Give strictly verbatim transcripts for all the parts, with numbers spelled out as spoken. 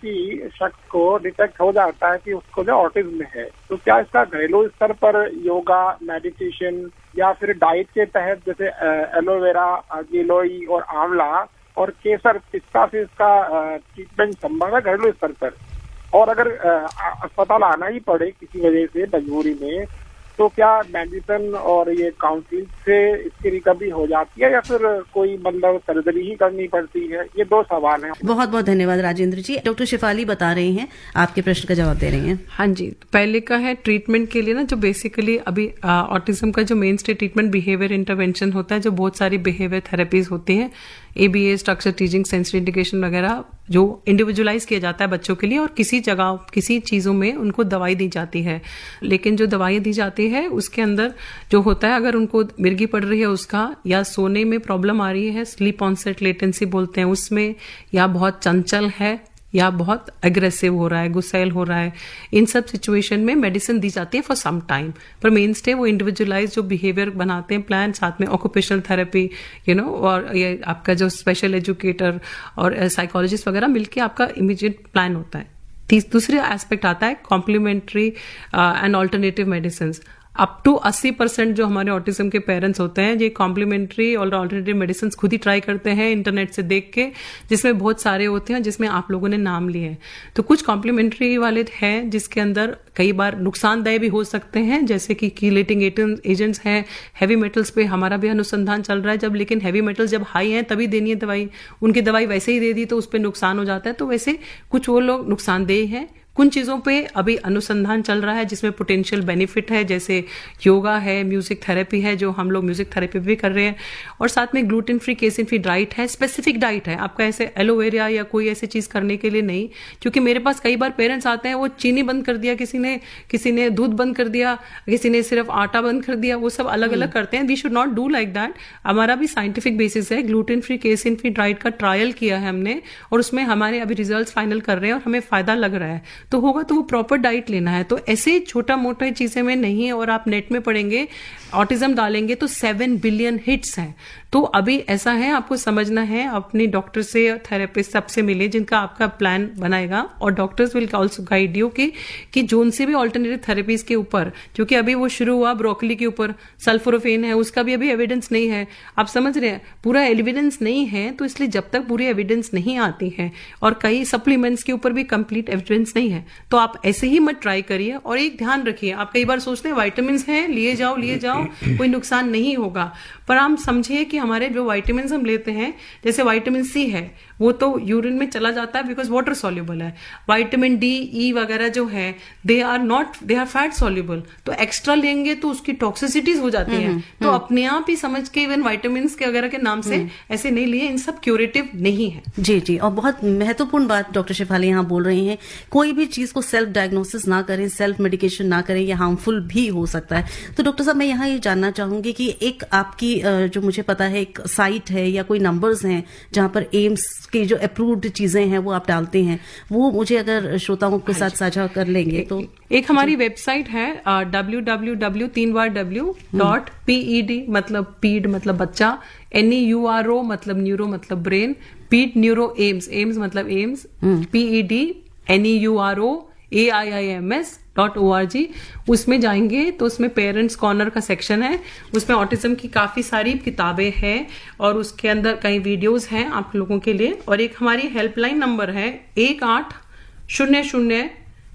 किसी शख्स को डिटेक्ट हो जाता है कि उसको जो ऑटिज्म है, तो क्या इसका घरेलू स्तर पर योगा, मेडिटेशन या फिर डाइट के तहत जैसे एलोवेरा, गिलोई और आंवला और केसर, पिस्ता से इसका ट्रीटमेंट संभव है घरेलू स्तर पर? और अगर अस्पताल आना ही पड़े किसी वजह से मजबूरी में, तो क्या मेडिसिन और ये काउंसलिंग से इसकी रिकवरी हो जाती है या फिर कोई मतलब सर्जरी ही करनी पड़ती है? ये दो सवाल हैं। बहुत बहुत धन्यवाद राजेंद्र जी। डॉक्टर शिफाली बता रही हैं, आपके प्रश्न का जवाब दे रही हैं। हाँ जी, पहले का है ट्रीटमेंट के लिए ना, जो बेसिकली अभी ऑटिज्म का जो main stay treatment behaviour intervention होता है, जो बहुत सारी बिहेवियर थेरेपीज होती हैं, A B A, structure teaching, sensory indication वगैरह, जो इंडिविजुअलाइज किया जाता है बच्चों के लिए, और किसी जगह किसी चीजों में उनको दवाई दी जाती है। लेकिन जो दवाइयां दी जाती है उसके अंदर जो होता है, अगर उनको मिर्गी पड़ रही है उसका, या सोने में प्रॉब्लम आ रही है, स्लीप ऑनसेट लेटेंसी बोलते हैं उसमें, या बहुत चंचल है या बहुत एग्रेसिव हो रहा है, गुस्सैल हो रहा है, इन सब सिचुएशन में मेडिसिन दी जाती है फॉर सम टाइम। पर मेन स्टे वो इंडिविजुअलाइज जो बिहेवियर बनाते हैं प्लान, साथ में ऑक्यूपेशनल थेरेपी, यू नो, और ये आपका जो स्पेशल एजुकेटर और साइकोलॉजिस्ट वगैरह मिलके आपका इमीडिएट प्लान होता है। दूसरे एस्पेक्ट आता है complementary and alternative medicine. Up to अस्सी परसेंट जो हमारे ऑटिज्म के पेरेंट्स होते हैं, ये कॉम्प्लीमेंट्री और ऑल्टरनेटिव मेडिसिन खुद ही ट्राई करते हैं इंटरनेट से देख के, जिसमें बहुत सारे होते हैं, जिसमें आप लोगों ने नाम लिए हैं। तो कुछ कॉम्प्लीमेंट्री वाले हैं जिसके अंदर कई बार नुकसानदायी भी हो सकते हैं, जैसे कि कीलेटिंग एजेंट्स हैं, हैवी मेटल्स पे हमारा भी अनुसंधान चल रहा है जब, लेकिन हैवी मेटल्स जब हाई हैं तभी देनी है दवाई, उनकी दवाई वैसे ही दे दी तो उस पर नुकसान हो जाता है। तो वैसे कुछ वो लोग नुकसानदेह हैं। कुछ चीजों पे अभी अनुसंधान चल रहा है जिसमें पोटेंशियल बेनिफिट है, जैसे योगा है, म्यूजिक थेरेपी है, जो हम लोग म्यूजिक थेरेपी भी कर रहे हैं, और साथ में gluten free, casein free diet है, स्पेसिफिक डाइट है आपका, ऐसे एलोवेरा या कोई ऐसी चीज करने के लिए नहीं। क्योंकि मेरे पास कई बार पेरेंट्स आते हैं, वो चीनी बंद कर दिया किसी ने, किसी ने दूध बंद कर दिया, किसी ने सिर्फ आटा बंद कर दिया, वो सब अलग अलग करते हैं। We should not do like that. हमारा भी साइंटिफिक बेसिस है, gluten free, casein free diet का ट्रायल किया है हमने, और उसमें हमारे अभी रिजल्ट फाइनल कर रहे हैं और हमें फायदा लग रहा है। तो होगा तो वो प्रॉपर डाइट लेना है। तो ऐसे छोटा मोटा चीजें में नहीं है। और आप नेट में पढ़ेंगे, ऑटिज्म डालेंगे तो सेवन बिलियन हिट्स हैं। तो अभी ऐसा है, आपको समझना है, अपने डॉक्टर से, थेरेपिस्ट सबसे मिले जिनका आपका प्लान बनाएगा, और doctors will also guide you कि कि जोन से भी ऑल्टरनेटिव थेरेपीज के ऊपर, क्योंकि अभी वो शुरू हुआ ब्रोकली के ऊपर, सल्फोराफेन है, उसका भी अभी एविडेंस नहीं है। आप समझ रहे हैं, पूरा एविडेंस नहीं है। तो इसलिए जब तक पूरी एविडेंस नहीं आती है, और कई सप्लीमेंट्स के ऊपर भी कंप्लीट एविडेंस नहीं है, तो आप ऐसे ही मत ट्राई करिए। और एक ध्यान रखिए, आप कई बार सोचते हैं वाइटामिन हैं, लिए जाओ लिए जाओ, कोई नुकसान नहीं होगा, पर हम समझिए कि हमारे जो वाइटामिन हम लेते हैं, जैसे वाइटामिन सी है, वो तो यूरिन में चला जाता है बिकॉज वाटर सॉल्युबल है। वाइटामिन डी, ई वगैरह जो है, they are not, they are fat soluble. तो एक्स्ट्रा लेंगे तो उसकी टॉक्सिसिटीज हो जाती हैं। तो अपने आप ही समझ के, इवन वाइटामिन के वगैरह के नाम से ऐसे नहीं लिए, इन सब क्यूरेटिव नहीं है। जी जी, और बहुत महत्वपूर्ण बात डॉक्टर शिफाली यहाँ बोल रही हैं, कोई भी चीज को सेल्फ डायग्नोसिस ना करें, सेल्फ मेडिकेशन ना करें, ये हार्मफुल भी हो सकता है। तो डॉक्टर साहब, मैं यहाँ ये जानना चाहूंगी कि एक आपकी जो मुझे पता है एक साइट है या कोई नंबर्स हैं जहां पर एम्स की जो अप्रूव्ड चीजें हैं वो आप डालते हैं, वो मुझे अगर श्रोताओं के साथ साझा कर लेंगे तो। एक हमारी वेबसाइट है डब्ल्यू डब्ल्यू डब्ल्यू तीन बार डब्ल्यू डॉट पीईडी, मतलब पीड मतलब बच्चा, N E U R O मतलब न्यूरो मतलब ब्रेन, पीड न्यूरो एम्स, एम्स मतलब AIIMS, PED N E U R O A I I am S dot O R G. उसमें जाएंगे तो उसमें पेरेंट्स कॉर्नर का सेक्शन है, उसमें ऑटिज्म की काफी सारी किताबें हैं, और उसके अंदर कई वीडियोस हैं आप लोगों के लिए। और एक हमारी हेल्पलाइन नंबर है एक आठ शून्य शून्य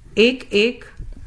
एक एक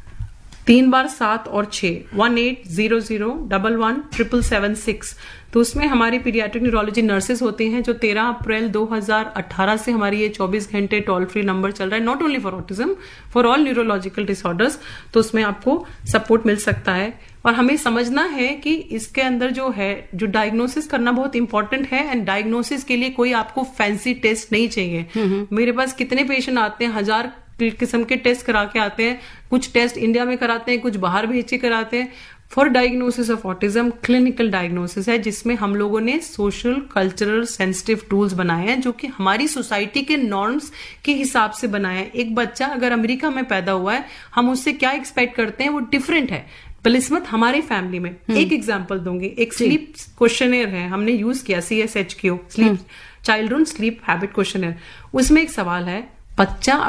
तीन बार सात और छह, one eight zero zero double one triple seven six. तो उसमें हमारी पीडियाट्रिक न्यूरोलॉजी नर्सेज होती हैं, जो तेरह अप्रैल दो हज़ार अठारह से हमारी ये चौबीस घंटे टोल फ्री नंबर चल रहा है, not only for autism, for all neurological disorders. तो उसमें आपको सपोर्ट मिल सकता है। और हमें समझना है कि इसके अंदर जो है, जो डायग्नोसिस करना बहुत इंपॉर्टेंट है, एंड डायग्नोसिस के लिए कोई आपको फैंसी टेस्ट नहीं चाहिए। मेरे पास कितने पेशेंट आते हैं, हजार किस्म के टेस्ट करा के आते हैं, कुछ टेस्ट इंडिया में कराते हैं, कुछ बाहर भेज के कराते हैं। For diagnosis of autism clinical diagnosis है, जिसमें हम लोगों ने सोशल कल्चरल सेंसिटिव टूल्स बनाए हैं, जो कि हमारी सोसाइटी के नॉर्म्स के हिसाब से बनाए हैं। एक बच्चा अगर अमेरिका में पैदा हुआ है, हम उससे क्या एक्सपेक्ट करते हैं वो डिफरेंट है बनिस्बत हमारे फैमिली में। एक एग्जाम्पल दूंगी, एक स्लीप क्वेश्चनर है, हमने यूज किया C S H Q, sleep childhood sleep habit questionnaire. उसमें एक सवाल है, बच्चा